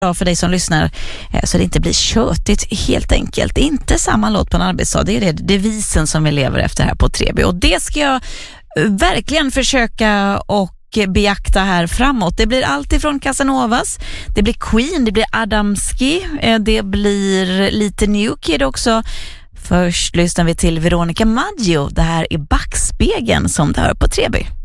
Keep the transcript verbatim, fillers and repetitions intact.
bra för dig som lyssnar så det inte blir tjötigt helt enkelt. Inte samma låt på en arbetsdag, det är det devisen som vi lever efter här på tre B. Och det ska jag verkligen försöka och beakta här framåt. Det blir allt ifrån Casanovas, det blir Queen, det blir Adamski, det blir lite New Kid också. Först lyssnar vi till Veronica Maggio. Det här är Backspegeln som det hör på tre B.